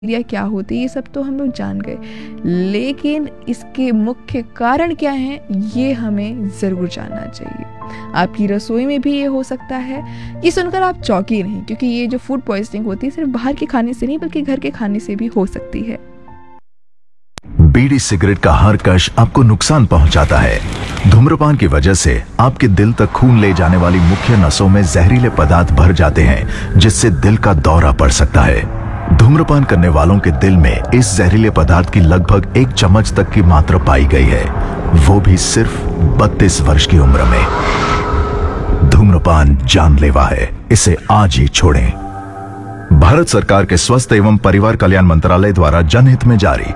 या क्या होती है ये सब तो हम लोग जान गए, लेकिन इसके मुख्य कारण क्या हैं ये हमें ज़रूर जानना चाहिए। आपकी रसोई में भी ये हो सकता है। ये सुनकर आप चौंकी नहीं, क्योंकि ये जो फूड पॉइजनिंग होती है सिर्फ बाहर के खाने से नहीं बल्कि घर के खाने से भी हो सकती है। बीड़ी सिगरेट का हर कश आपको नुकसान पहुंचाता है। धूम्रपान की वजह से आपके दिल तक खून ले जाने वाली मुख्य नसों में जहरीले पदार्थ भर जाते हैं, जिससे दिल का दौरा पड़ सकता है। धूम्रपान करने वालों के दिल में इस जहरीले पदार्थ की लगभग 1 चम्मच तक की मात्रा पाई गई है, वो भी सिर्फ 32 वर्ष की उम्र में। धूम्रपान जानलेवा है, इसे आज ही छोड़ें। भारत सरकार के स्वास्थ्य एवं परिवार कल्याण मंत्रालय द्वारा जनहित में जारी।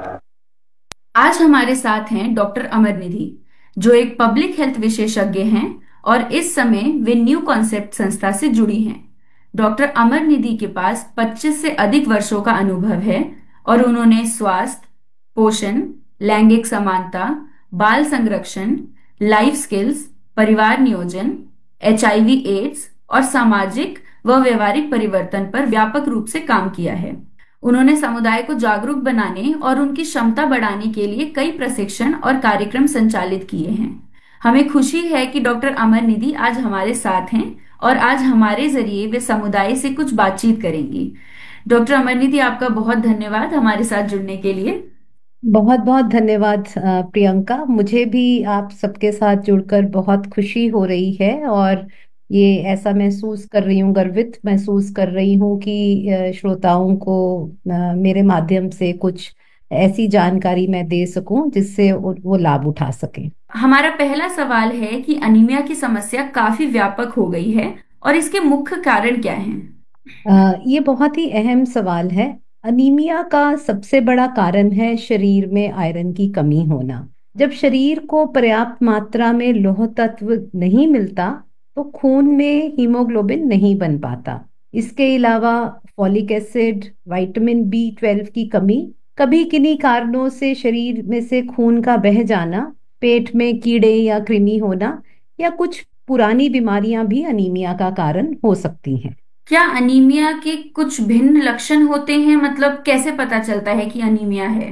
आज हमारे साथ हैं डॉक्टर अमर निधि, जो एक पब्लिक हेल्थ विशेषज्ञ हैं और इस समय वे न्यू कॉन्सेप्ट संस्था से जुड़ी हैं। डॉक्टर अमर निधि के पास 25 से अधिक वर्षों का अनुभव है और उन्होंने स्वास्थ्य, पोषण, लैंगिक समानता, बाल संरक्षण, लाइफ स्किल्स, परिवार नियोजन, एचआईवी एड्स और सामाजिक व व्यवहारिक परिवर्तन पर व्यापक रूप से काम किया है। उन्होंने समुदाय को जागरूक बनाने और उनकी क्षमता बढ़ाने के लिए कई प्रशिक्षण और कार्यक्रम संचालित किए हैं। हमें खुशी है कि डॉक्टर अमर निधि आज हमारे साथ हैं और आज हमारे जरिए वे समुदाय से कुछ बातचीत करेंगी। डॉक्टर अमर निधि, आपका बहुत धन्यवाद हमारे साथ जुड़ने के लिए। बहुत बहुत धन्यवाद प्रियंका। मुझे भी आप सबके साथ जुड़कर बहुत खुशी हो रही है और ये ऐसा महसूस कर रही हूँ, गर्वित महसूस कर रही हूँ कि श्रोताओं को मेरे माध्यम से कुछ ऐसी जानकारी मैं दे सकूं जिससे वो लाभ उठा सकें। हमारा पहला सवाल है कि अनीमिया की समस्या काफी व्यापक हो गई है और इसके मुख्य कारण क्या हैं? ये बहुत ही अहम सवाल है। अनीमिया का सबसे बड़ा कारण है शरीर में आयरन की कमी होना। जब शरीर को पर्याप्त मात्रा में लौह तत्व नहीं मिलता तो खून में हीमोग्लोबिन नहीं बन पाता। इसके अलावा फॉलिक एसिड, विटामिन B12 की कमी, कभी किन्हीं कारणों से शरीर में से खून का बह जाना, पेट में कीड़े या कृमि होना या कुछ पुरानी बीमारियां भी अनीमिया का कारण हो सकती हैं। क्या अनीमिया के कुछ भिन्न लक्षण होते हैं? मतलब कैसे पता चलता है कि अनीमिया है?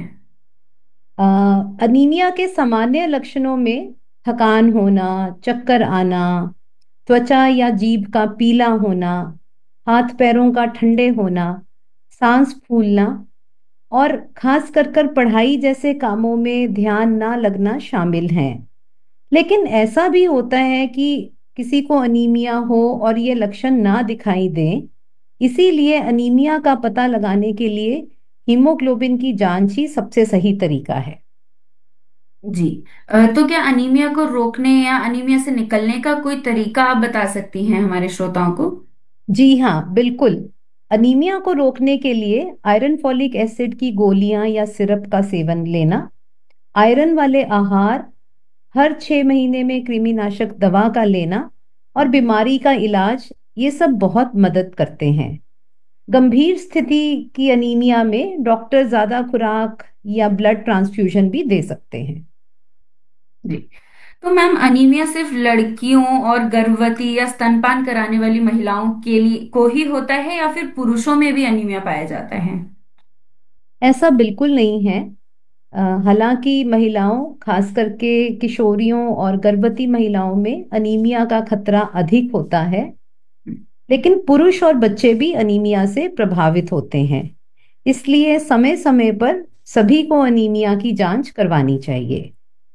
अनीमिया के सामान्य लक्षणों में थकान होना, चक्कर आना, त्वचा या जीभ का पीला होना, हाथ पैरों का ठंडे होना, सांस फूलना और खास कर पढ़ाई जैसे कामों में ध्यान ना लगना शामिल हैं। लेकिन ऐसा भी होता है कि किसी को अनीमिया हो और ये लक्षण ना दिखाई दें। इसीलिए अनीमिया का पता लगाने के लिए हीमोग्लोबिन की जांच ही सबसे सही तरीका है। जी। तो क्या अनीमिया को रोकने या अनीमिया से निकलने का कोई तरीका आप बता सकती हैं हमारे श्रोताओं को? जी हाँ, बिल्कुल। अनीमिया को रोकने के लिए आयरन फॉलिक एसिड की गोलियां या सिरप का सेवन लेना, आयरन वाले आहार, हर 6 महीने में कृमिनाशक दवा का लेना और बीमारी का इलाज, ये सब बहुत मदद करते हैं। गंभीर स्थिति की अनीमिया में डॉक्टर ज्यादा खुराक या ब्लड ट्रांसफ्यूजन भी दे सकते हैं। जी। तो मैम, अनीमिया सिर्फ लड़कियों और गर्भवती या स्तनपान कराने वाली महिलाओं के लिए को ही होता है या फिर पुरुषों में भी अनीमिया पाया जाता है? ऐसा बिल्कुल नहीं है। हालांकि महिलाओं, खास करके किशोरियों और गर्भवती महिलाओं में अनीमिया का खतरा अधिक होता है, लेकिन पुरुष और बच्चे भी अनीमिया से प्रभावित होते हैं। इसलिए समय समय पर सभी को अनीमिया की जांच करवानी चाहिए।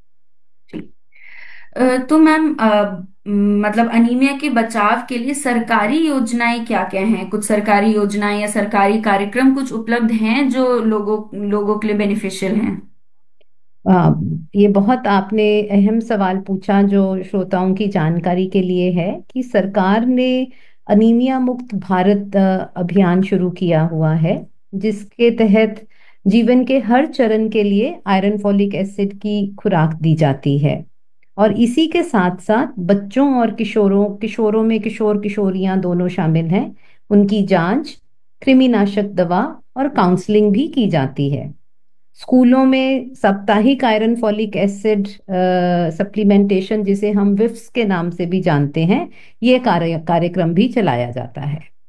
तो मैम, मतलब अनीमिया के बचाव के लिए सरकारी योजनाएं क्या क्या हैं? कुछ सरकारी योजनाएं या सरकारी कार्यक्रम कुछ उपलब्ध हैं जो लोगों लोगों के लिए बेनिफिशियल हैं? आ, ये बहुत आपने अहम सवाल पूछा जो श्रोताओं की जानकारी के लिए है कि सरकार ने अनीमिया मुक्त भारत अभियान शुरू किया हुआ है, जिसके तहत जीवन के हर चरण के लिए आयरन फॉलिक एसिड की खुराक दी जाती है। और इसी के साथ साथ बच्चों और किशोरों किशोरों में किशोर किशोरियां दोनों शामिल हैं, उनकी जांच, कृमिनाशक दवा और काउंसलिंग भी की जाती है। स्कूलों में साप्ताहिक आयरन फॉलिक एसिड सप्लीमेंटेशन, जिसे हम विफ्स के नाम से भी जानते हैं, ये कार्यक्रम भी चलाया जाता है।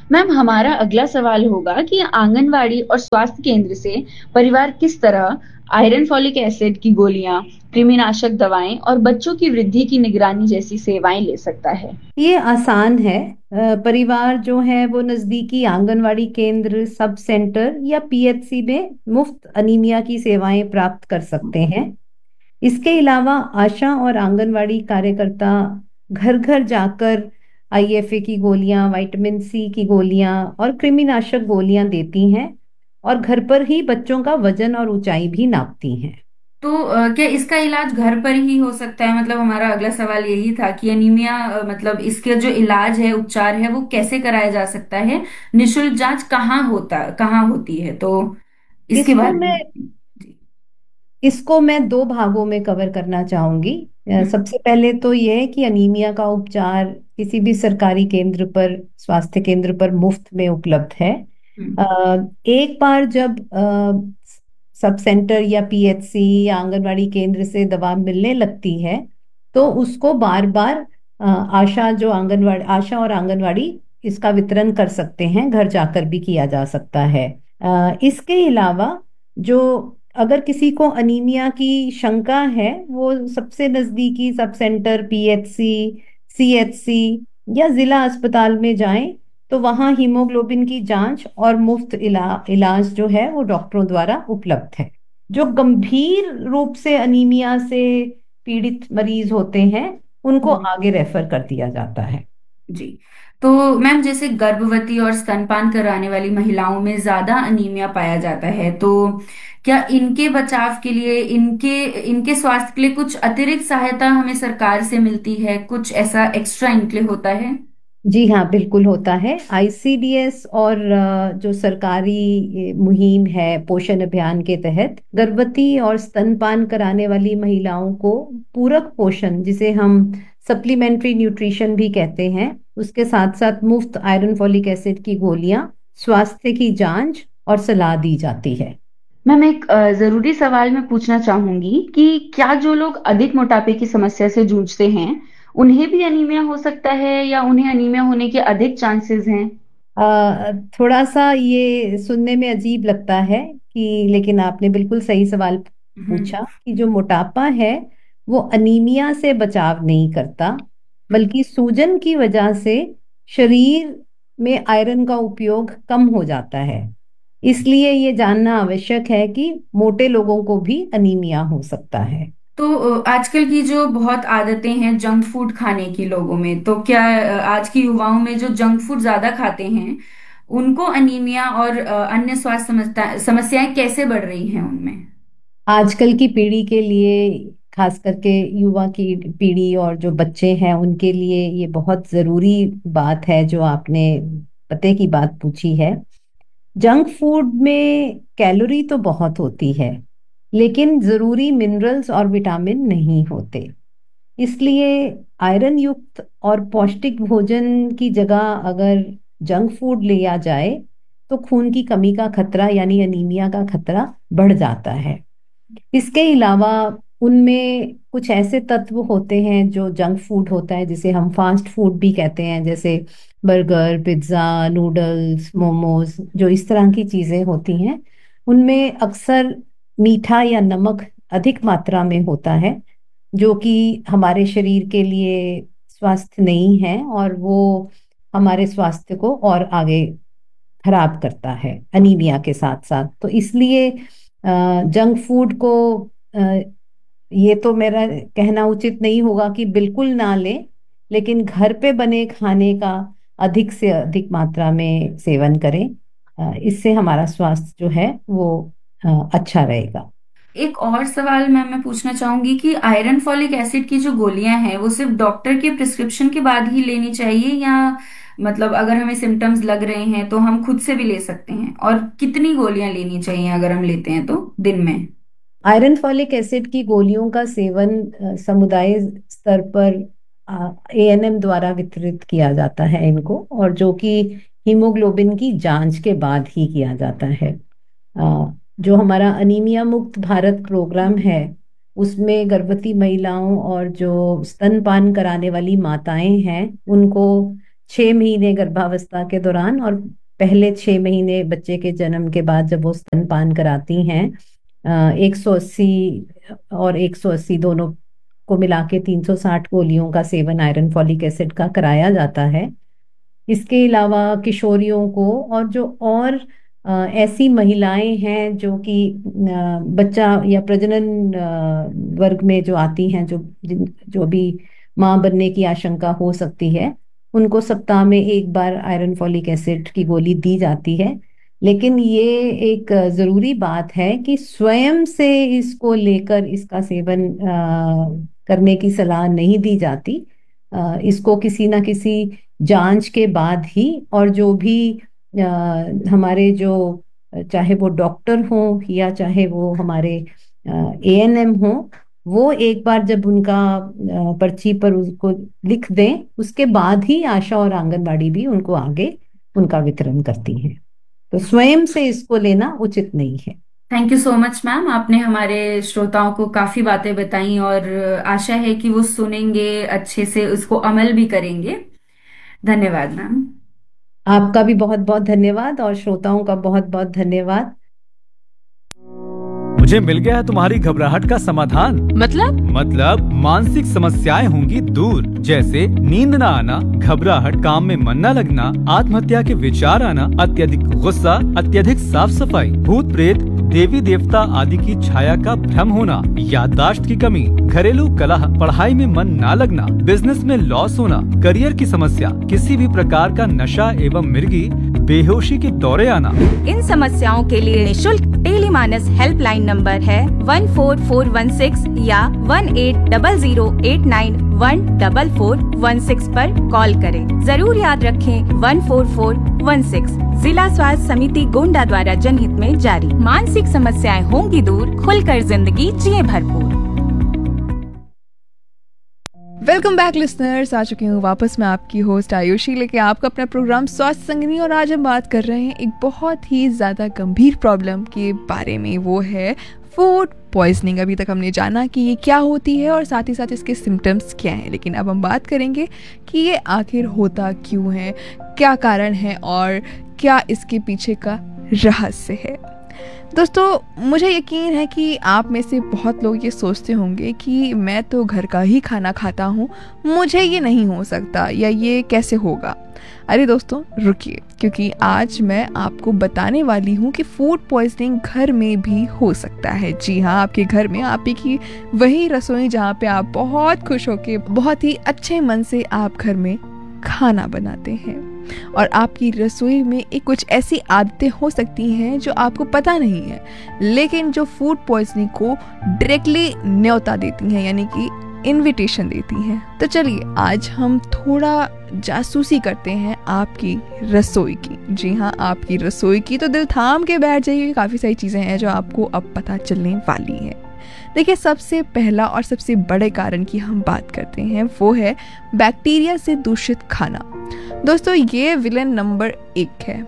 मैम, हमारा अगला सवाल होगा कि आंगनवाड़ी और स्वास्थ्य केंद्र से परिवार किस तरह आयरन फॉलिक एसिड की गोलियां, कृमिनाशक दवाएं और बच्चों की वृद्धि की निगरानी जैसी सेवाएं ले सकता है। ये आसान है। परिवार जो है वो नजदीकी आंगनवाड़ी केंद्र, सब सेंटर या पीएचसी में मुफ्त अनीमिया की सेवाएं प्राप्त कर सकते हैं। इसके अलावा आशा और आंगनवाड़ी कार्यकर्ता घर घर जाकर आईएफए की गोलियां, विटामिन सी की गोलियां और कृमिनाशक गोलियां देती हैं, और घर पर ही बच्चों का वजन और ऊंचाई भी नापती हैं। तो क्या इसका इलाज घर पर ही हो सकता है? मतलब हमारा अगला सवाल यही था कि अनीमिया मतलब इसके जो इलाज है, उपचार है, वो कैसे कराया जा सकता है? निशुल्क जांच कहाँ होती है? तो इसके इसको बारे मैं में। जी। इसको मैं दो भागों में कवर करना चाहूंगी। हम्म। सबसे पहले तो यह है कि अनीमिया का उपचार किसी भी सरकारी केंद्र पर, स्वास्थ्य केंद्र पर मुफ्त में उपलब्ध है। हम्म। एक बार जब सब सेंटर या पीएचसी या आंगनवाड़ी केंद्र से दवा मिलने लगती है, तो उसको बार बार आशा और आंगनवाड़ी इसका वितरण कर सकते हैं, घर जाकर भी किया जा सकता है। इसके अलावा जो अगर किसी को अनीमिया की शंका है, वो सबसे नजदीकी सब सेंटर, पीएचसी, सीएचसी या जिला अस्पताल में जाएं, तो वहाँ हीमोग्लोबिन की जांच और मुफ्त इलाज जो है वो डॉक्टरों द्वारा उपलब्ध है। जो गंभीर रूप से अनीमिया से पीड़ित मरीज होते हैं, उनको हम्म। आगे रेफर कर दिया जाता है। जी। तो मैम, जैसे गर्भवती और स्तनपान कराने वाली महिलाओं में ज्यादा अनीमिया पाया जाता है, तो क्या इनके बचाव के लिए, इनके इनके स्वास्थ्य के लिए कुछ अतिरिक्त सहायता हमें सरकार से मिलती है? कुछ ऐसा एक्स्ट्रा इनके लिए होता है? जी हाँ, बिल्कुल होता है। आईसीडीएस और जो सरकारी ये मुहिम है पोषण अभियान के तहत, गर्भवती और स्तनपान कराने वाली महिलाओं को पूरक पोषण, जिसे हम सप्लीमेंट्री न्यूट्रिशन भी कहते हैं, उसके साथ साथ मुफ्त आयरन फॉलिक एसिड की गोलियां, स्वास्थ्य की जांच और सलाह दी जाती है। मैम, एक जरूरी सवाल मैं पूछना चाहूंगी कि क्या जो लोग अधिक मोटापे की समस्या से जूझते हैं, उन्हें भी अनीमिया हो सकता है या उन्हें अनीमिया होने के अधिक चांसेस हैं? थोड़ा सा ये सुनने में अजीब लगता है कि, लेकिन आपने बिल्कुल सही सवाल हम्म। पूछा कि जो मोटापा है वो अनीमिया से बचाव नहीं करता, बल्कि सूजन की वजह से शरीर में आयरन का उपयोग कम हो जाता है। इसलिए ये जानना आवश्यक है कि मोटे लोगों को भी अनीमिया हो सकता है। तो आजकल की जो बहुत आदतें हैं जंक फूड खाने की लोगों में, तो क्या आज की युवाओं में जो जंक फूड ज्यादा खाते हैं, उनको अनीमिया और अन्य स्वास्थ्य समस्याएं कैसे बढ़ रही हैं उनमें? आजकल की पीढ़ी के लिए, खास करके युवा की पीढ़ी और जो बच्चे हैं उनके लिए, ये बहुत जरूरी बात है जो आपने पते की बात पूछी है। जंक फूड में कैलोरी तो बहुत होती है, लेकिन जरूरी मिनरल्स और विटामिन नहीं होते। इसलिए आयरन युक्त और पौष्टिक भोजन की जगह अगर जंक फूड लिया जाए, तो खून की कमी का खतरा यानी अनीमिया का खतरा बढ़ जाता है। इसके अलावा उनमें कुछ ऐसे तत्व होते हैं जो जंक फूड होता है, जिसे हम फास्ट फूड भी कहते हैं, जैसे बर्गर, पिज्ज़ा, नूडल्स, मोमोज, जो इस तरह की चीज़ें होती हैं, उनमें अक्सर मीठा या नमक अधिक मात्रा में होता है, जो कि हमारे शरीर के लिए स्वास्थ्य नहीं है, और वो हमारे स्वास्थ्य को और आगे खराब करता है अनीमिया के साथ साथ। तो इसलिए जंक फूड को, अ, ये तो मेरा कहना उचित नहीं होगा कि बिल्कुल ना लें, लेकिन घर पे बने खाने का अधिक से अधिक मात्रा में सेवन करें। इससे हमारा स्वास्थ्य जो है वो अच्छा रहेगा। एक और सवाल मैं पूछना चाहूंगी कि आयरन फॉलिक एसिड की जो गोलियां हैं, वो सिर्फ डॉक्टर के प्रिस्क्रिप्शन के बाद ही लेनी चाहिए, या मतलब अगर हमें सिम्टम्स लग रहे हैं तो हम खुद से भी ले सकते हैं? और कितनी गोलियां लेनी चाहिए अगर हम लेते हैं तो दिन में? आयरन फॉलिक एसिड की गोलियों का सेवन समुदाय स्तर पर एएनएम द्वारा वितरित किया जाता है इनको, और जो कि हीमोग्लोबिन की जांच के बाद ही किया जाता है। जो हमारा अनीमिया मुक्त भारत प्रोग्राम है, उसमें गर्भवती महिलाओं और जो स्तनपान कराने वाली माताएं हैं, उनको 6 महीने गर्भावस्था के दौरान और पहले 6 महीने बच्चे के जन्म के बाद जब वो स्तनपान कराती हैं, 180 और 180 दोनों को मिला के 360 गोलियों का सेवन आयरन फॉलिक एसिड का कराया जाता है। इसके अलावा किशोरियों को और जो और ऐसी महिलाएं हैं जो कि बच्चा या प्रजनन वर्ग में जो आती हैं, जो भी माँ बनने की आशंका हो सकती है, उनको सप्ताह में एक बार आयरन फॉलिक एसिड की गोली दी जाती है। लेकिन ये एक जरूरी बात है कि स्वयं से इसको लेकर इसका सेवन करने की सलाह नहीं दी जाती। इसको किसी ना किसी जांच के बाद ही, और जो भी हमारे जो चाहे वो डॉक्टर हो या चाहे वो हमारे ANM हो, वो एक बार जब उनका पर्ची पर उसको लिख दें, उसके बाद ही आशा और आंगनबाड़ी भी उनको आगे उनका वितरण करती हैं। तो स्वयं से इसको लेना उचित नहीं है। Thank you so much ma'am, आपने हमारे श्रोताओं को काफी बातें बताई और आशा है कि वो सुनेंगे, अच्छे से उसको अमल भी करेंगे। धन्यवाद मैम। आपका भी बहुत बहुत धन्यवाद और श्रोताओं का बहुत बहुत धन्यवाद। मुझे मिल गया है तुम्हारी घबराहट का समाधान। मतलब मानसिक समस्याएं होंगी दूर, जैसे नींद न आना, घबराहट, काम में मन न लगना, आत्महत्या के विचार आना, अत्यधिक गुस्सा, अत्यधिक साफ सफाई, भूत प्रेत, देवी देवता आदि की छाया का भ्रम होना, याददाश्त की कमी, घरेलू कलह, पढ़ाई में मन न लगना, बिजनेस में लॉस होना, करियर की समस्या, किसी भी प्रकार का नशा एवं मिर्गी, बेहोशी के दौरे आना। इन समस्याओं के लिए निशुल्क टेलीमानस हेल्पलाइन नंबर है 14416 या 180089144416 पर कॉल करें। जरूर याद रखें 14416। जिला स्वास्थ्य समिति गोंडा द्वारा जनहित में जारी। मानसिक समस्याएं होंगी दूर, खुलकर जिंदगी जिए भरपूर। वेलकम बैक लिसनर्स, आ चुकी हूँ वापस मैं आपकी होस्ट आयुषी लेके आपका अपना प्रोग्राम स्वास्थ्य संगिनी। और आज हम बात कर रहे हैं एक बहुत ही ज़्यादा गंभीर प्रॉब्लम के बारे में, वो है फूड पॉइजनिंग। अभी तक हमने जाना कि ये क्या होती है और साथ ही साथ इसके सिम्टम्स क्या हैं, लेकिन अब हम बात करेंगे कि ये आखिर होता क्यों है, क्या कारण है और क्या इसके पीछे का रहस्य है। दोस्तों, मुझे यकीन है कि आप में से बहुत लोग ये सोचते होंगे कि मैं तो घर का ही खाना खाता हूँ, मुझे ये नहीं हो सकता या ये कैसे होगा। अरे दोस्तों रुकिए, क्योंकि आज मैं आपको बताने वाली हूँ कि फूड पॉइजनिंग घर में भी हो सकता है। जी हाँ, आपके घर में आप ही की वही रसोई जहाँ पे आप बहुत खुश होके, बहुत ही अच्छे मन से आप घर में खाना बनाते हैं और आपकी रसोई में एक कुछ ऐसी आदतें हो सकती हैं जो आपको पता नहीं है, लेकिन जो फूड पॉइजनिंग को डायरेक्टली न्योता देती हैं, यानी कि इनविटेशन देती हैं। तो चलिए आज हम थोड़ा जासूसी करते हैं आपकी रसोई की। जी हाँ, आपकी रसोई की। तो दिल थाम के बैठ जाइए, काफ़ी सारी चीज़ें हैं जो आपको अब पता चलने वाली हैं। देखिए, सबसे पहला और सबसे बड़े कारण की हम बात करते हैं, वो है बैक्टीरिया से दूषित खाना। दोस्तों, ये विलेन नंबर 1 है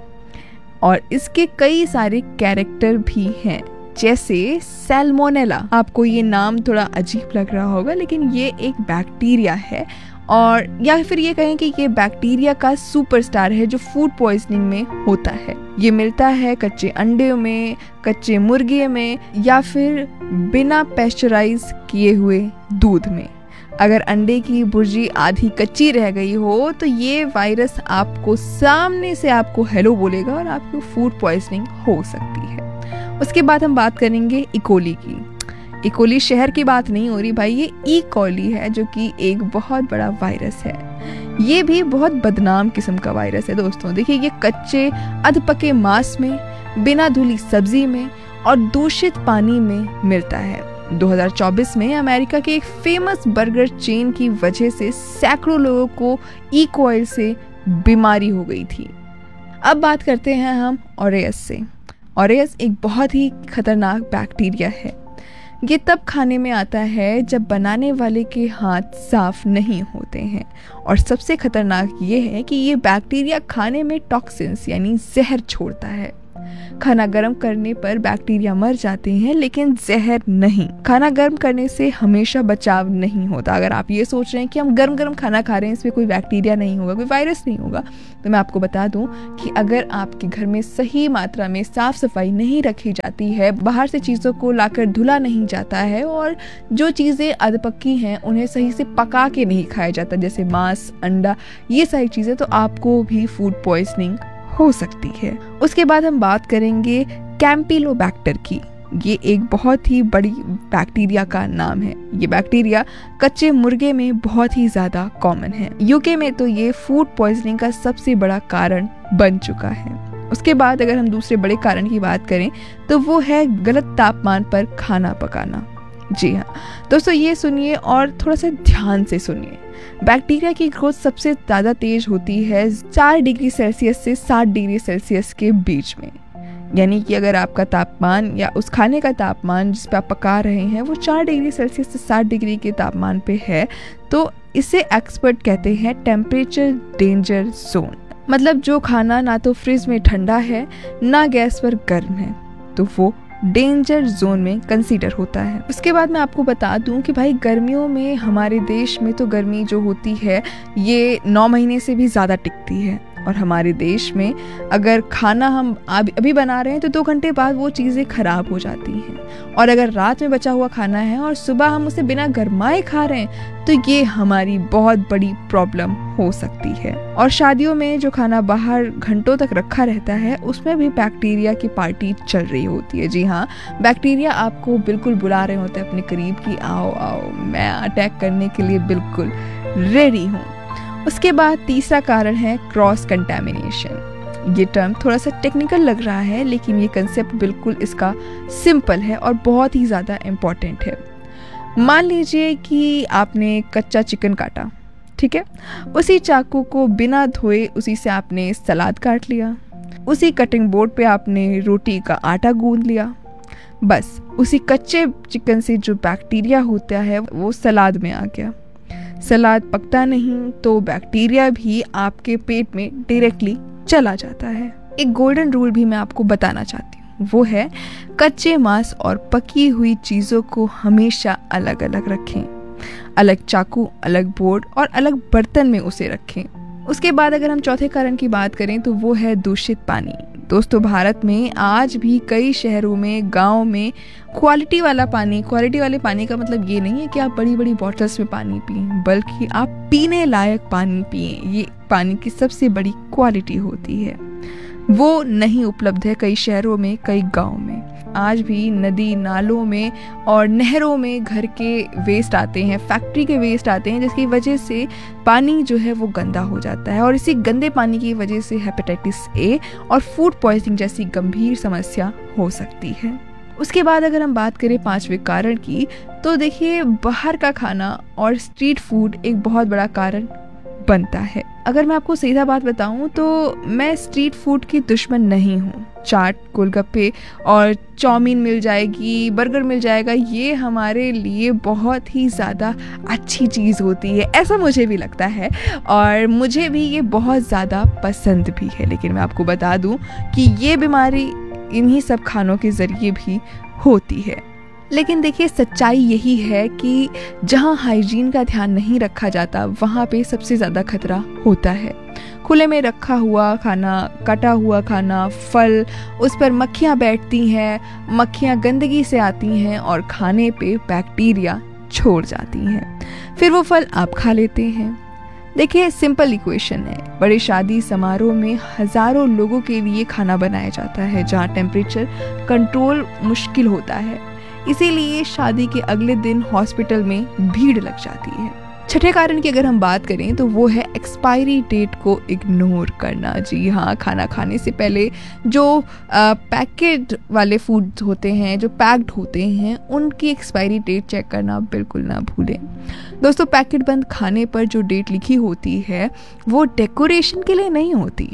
और इसके कई सारे कैरेक्टर भी हैं, जैसे सैल्मोनेला। आपको ये नाम थोड़ा अजीब लग रहा होगा, लेकिन ये एक बैक्टीरिया है, और या फिर ये कहें कि ये बैक्टीरिया का सुपरस्टार है जो फूड पॉइजनिंग में होता है। ये मिलता है कच्चे अंडे में, कच्चे मुर्गे में, या फिर बिना पेस्चराइज किए हुए दूध में। अगर अंडे की भुर्जी आधी कच्ची रह गई हो तो ये वायरस आपको सामने से आपको हेलो बोलेगा और आपको फूड पॉइजनिंग हो सकती है। उसके बाद हम बात करेंगे इकोली की। इकोली शहर की बात नहीं हो रही भाई, ये ई कॉली है जो कि एक बहुत बड़ा वायरस है। ये भी बहुत बदनाम किस्म का वायरस है दोस्तों। देखिए, ये कच्चे अधपके मांस में, बिना धुली सब्जी में और दूषित पानी में मिलता है। 2024 में अमेरिका के एक फेमस बर्गर चेन की वजह से सैकड़ों लोगों को ई कॉली से बीमारी हो गई थी। अब बात करते हैं हम ऑरेयस से। ऑरेयस एक बहुत ही खतरनाक बैक्टीरिया है। ये तब खाने में आता है जब बनाने वाले के हाथ साफ नहीं होते हैं, और सबसे खतरनाक ये है कि ये बैक्टीरिया खाने में टॉक्सिन्स यानी जहर छोड़ता है। खाना गर्म करने पर बैक्टीरिया मर जाते हैं, लेकिन जहर नहीं। खाना गर्म करने से हमेशा बचाव नहीं होता। अगर आप ये सोच रहे हैं कि हम गर्म गर्म खाना खा रहे हैं, इसमें कोई बैक्टीरिया नहीं होगा, कोई वायरस नहीं होगा, तो मैं आपको बता दूं कि अगर आपके घर में सही मात्रा में साफ सफाई नहीं रखी जाती है, बाहर से चीज़ों को लाकर धुला नहीं जाता है, और जो चीज़ें अधपक्की हैं उन्हें सही से पका के नहीं खाया जाता, जैसे मांस, अंडा, ये सारी चीज़ें, तो आपको भी फूड पॉइजनिंग हो सकती है। उसके बाद हम बात करेंगे कैंपिलोबैक्टर की। ये एक बहुत ही बड़ी बैक्टीरिया का नाम है। ये बैक्टीरिया कच्चे मुर्गे में बहुत ही ज़्यादा कॉमन है। यूके में तो ये फूड पॉइजनिंग का सबसे बड़ा कारण बन चुका है। उसके बाद अगर हम दूसरे बड़े कारण की बात करें तो वो है गलत तापमान पर खाना पकाना। जी हाँ दोस्तों, ये सुनिए और थोड़ा सा ध्यान से सुनिए। बैक्टीरिया की ग्रोथ सबसे ज़्यादा तेज होती है 4 डिग्री सेल्सियस से 60 डिग्री सेल्सियस के बीच में। यानी कि अगर आपका तापमान या उस खाने का तापमान जिस पे आप पका रहे हैं वो 4 डिग्री सेल्सियस से 60 डिग्री के तापमान पे है, तो इसे एक्सपर्ट कहते हैं टेम्परेचर डेंजर जोन। मतलब जो खाना ना तो फ्रिज में ठंडा है ना गैस पर गर्म है, तो वो डेंजर जोन में कंसीडर होता है। उसके बाद मैं आपको बता दूं कि भाई गर्मियों में हमारे देश में तो गर्मी जो होती है ये 9 महीने से भी ज़्यादा टिकती है, और हमारे देश में अगर खाना हम अभी बना रहे हैं तो 2 घंटे बाद वो चीज़ें खराब हो जाती हैं, और अगर रात में बचा हुआ खाना है और सुबह हम उसे बिना गरमाए खा रहे हैं तो ये हमारी बहुत बड़ी प्रॉब्लम हो सकती है। और शादियों में जो खाना बाहर घंटों तक रखा रहता है उसमें भी बैक्टीरिया की पार्टी चल रही होती है। जी हाँ, बैक्टीरिया आपको बिल्कुल बुला रहे होते हैं अपने करीब कि आओ आओ, मैं अटैक करने के लिए बिल्कुल रेडी हूँ। उसके बाद तीसरा कारण है क्रॉस कंटैमिनेशन। ये टर्म थोड़ा सा टेक्निकल लग रहा है, लेकिन ये कंसेप्ट बिल्कुल इसका सिंपल है और बहुत ही ज़्यादा इम्पॉर्टेंट है। मान लीजिए कि आपने कच्चा चिकन काटा, ठीक है, उसी चाकू को बिना धोए उसी से आपने सलाद काट लिया, उसी कटिंग बोर्ड पे आपने रोटी का आटा गूंद लिया। बस उसी कच्चे चिकन से जो बैक्टीरिया होता है वो सलाद में आ गया। सलाद पकता नहीं तो बैक्टीरिया भी आपके पेट में डायरेक्टली चला जाता है। एक गोल्डन रूल भी मैं आपको बताना चाहती हूँ, वो है कच्चे मांस और पकी हुई चीज़ों को हमेशा अलग अलग रखें। अलग चाकू, अलग बोर्ड और अलग बर्तन में उसे रखें। उसके बाद अगर हम चौथे कारण की बात करें तो वो है दूषित पानी। दोस्तों, भारत में आज भी कई शहरों में, गांव में क्वालिटी वाले पानी का मतलब ये नहीं है कि आप बड़ी बड़ी बॉटल्स में पानी पिएं, बल्कि आप पीने लायक पानी पिएं। ये पानी की सबसे बड़ी क्वालिटी होती है, वो नहीं उपलब्ध है कई शहरों में, कई गाँव में। आज भी नदी नालों में और नहरों में घर के वेस्ट आते हैं, फैक्ट्री के वेस्ट आते हैं, जिसकी वजह से पानी जो है वो गंदा हो जाता है, और इसी गंदे पानी की वजह से हेपेटाइटिस ए और फूड पॉइजनिंग जैसी गंभीर समस्या हो सकती है। उसके बाद अगर हम बात करें 5वें कारण की, तो देखिए बाहर का खाना और स्ट्रीट फूड एक बहुत बड़ा कारण बनता है। अगर मैं आपको सीधा बात बताऊं तो मैं स्ट्रीट फूड की दुश्मन नहीं हूँ। चाट, गोलगप्पे और चाउमीन मिल जाएगी, बर्गर मिल जाएगा, ये हमारे लिए बहुत ही ज़्यादा अच्छी चीज़ होती है, ऐसा मुझे भी लगता है, और मुझे भी ये बहुत ज़्यादा पसंद भी है। लेकिन मैं आपको बता दूं कि ये बीमारी इन्हीं सब खानों के ज़रिए भी होती है। लेकिन देखिए, सच्चाई यही है कि जहाँ हाइजीन का ध्यान नहीं रखा जाता वहाँ पे सबसे ज़्यादा खतरा होता है। खुले में रखा हुआ खाना, कटा हुआ खाना, फल, उस पर मक्खियाँ बैठती हैं, मक्खियाँ गंदगी से आती हैं और खाने पे बैक्टीरिया छोड़ जाती हैं, फिर वो फल आप खा लेते हैं। देखिए, सिंपल इक्वेशन है। बड़े शादी समारोह में हज़ारों लोगों के लिए खाना बनाया जाता है, जहाँ टेम्परेचर कंट्रोल मुश्किल होता है, इसीलिए शादी के अगले दिन हॉस्पिटल में भीड़ लग जाती है। छठे कारण की अगर हम बात करें तो वो है एक्सपायरी डेट को इग्नोर करना। जी हाँ, खाना खाने से पहले जो पैकेट वाले फूड होते हैं, जो पैक्ड होते हैं, उनकी एक्सपायरी डेट चेक करना बिल्कुल ना भूलें। दोस्तों, पैकेट बंद खाने पर जो डेट लिखी होती है वो डेकोरेशन के लिए नहीं होती है,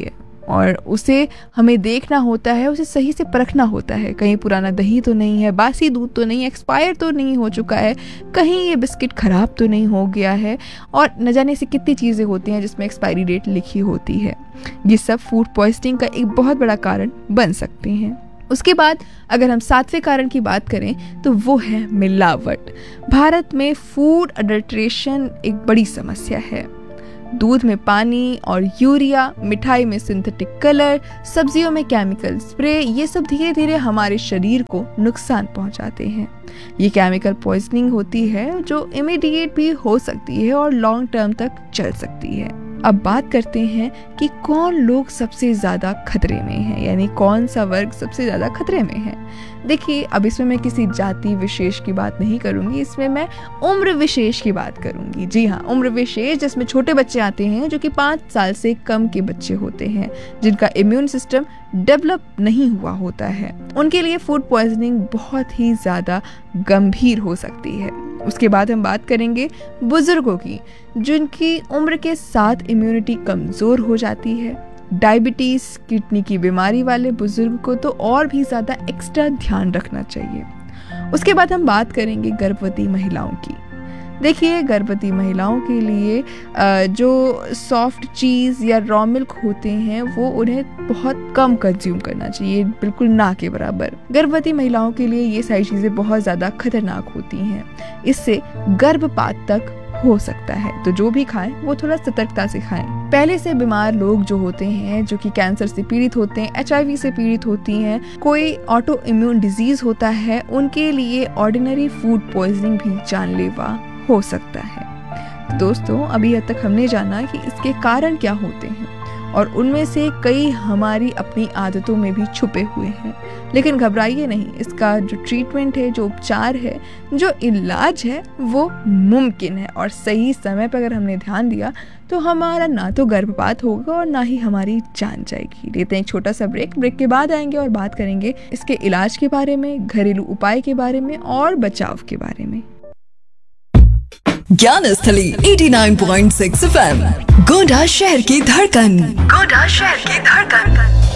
और उसे हमें देखना होता है, उसे सही से परखना होता है। कहीं पुराना दही तो नहीं है, बासी दूध तो नहीं, एक्सपायर तो नहीं हो चुका है, कहीं ये बिस्किट ख़राब तो नहीं हो गया है, और न जाने से कितनी चीज़ें होती हैं जिसमें एक्सपायरी डेट लिखी होती है। ये सब फूड पॉइजनिंग का एक बहुत बड़ा कारण बन सकते हैं। उसके बाद अगर हम 7वें कारण की बात करें तो वो है मिलावट। भारत में फूड अडल्ट्रेशन एक बड़ी समस्या है। दूध में पानी और यूरिया, मिठाई में सिंथेटिक कलर, सब्जियों में केमिकल स्प्रे, ये सब धीरे धीरे हमारे शरीर को नुकसान पहुंचाते हैं। ये केमिकल पॉइजनिंग होती है जो इमीडिएट भी हो सकती है और लॉन्ग टर्म तक चल सकती है। अब बात करते हैं कि कौन लोग सबसे ज़्यादा खतरे में हैं, यानी कौन सा वर्ग सबसे ज़्यादा खतरे में है। देखिए, अब इसमें मैं किसी जाति विशेष की बात नहीं करूंगी, इसमें मैं उम्र विशेष की बात करूंगी। जी हाँ, उम्र विशेष, जिसमें छोटे बच्चे आते हैं जो कि 5 साल से कम के बच्चे होते हैं, जिनका इम्यून सिस्टम डेवलप नहीं हुआ होता है। उनके लिए फूड पॉइजनिंग बहुत ही ज़्यादा गंभीर हो सकती है। उसके बाद हम बात करेंगे बुजुर्गों की, जिनकी उम्र के साथ इम्यूनिटी कमज़ोर हो जाती है। डायबिटीज़, किडनी की बीमारी वाले बुजुर्ग को तो और भी ज़्यादा एक्स्ट्रा ध्यान रखना चाहिए। उसके बाद हम बात करेंगे गर्भवती महिलाओं की। देखिए, गर्भवती महिलाओं के लिए जो सॉफ्ट चीज़ या रॉ मिल्क होते हैं वो उन्हें बहुत कम कंज्यूम करना चाहिए, बिल्कुल ना के बराबर। गर्भवती महिलाओं के लिए ये सारी चीज़ें बहुत ज़्यादा खतरनाक होती हैं, इससे गर्भपात तक हो सकता है। तो जो भी खाएं वो थोड़ा सतर्कता से खाएं। पहले से बीमार लोग जो होते हैं, जो कि कैंसर से पीड़ित होते हैं, HIV से पीड़ित होती हैं, कोई ऑटो इम्यून डिजीज होता है, उनके लिए ऑर्डिनरी फूड पॉइजनिंग भी जानलेवा हो सकता है। तो दोस्तों, अभी अब तक हमने जाना कि इसके कारण क्या होते हैं और उनमें से कई हमारी अपनी आदतों में भी छुपे हुए हैं। लेकिन घबराइए नहीं, इसका जो ट्रीटमेंट है, जो उपचार है, जो इलाज है, वो मुमकिन है। और सही समय पर अगर हमने ध्यान दिया तो हमारा ना तो गर्भपात होगा और ना ही हमारी जान जाएगी। लेते हैं एक छोटा सा ब्रेक के बाद आएंगे और बात करेंगे इसके इलाज के बारे में, घरेलू उपाय के बारे में और बचाव के बारे में। ज्ञानस्थली 89.6 FM, गोंडा शहर की धड़कन। गोंडा शहर की धड़कन।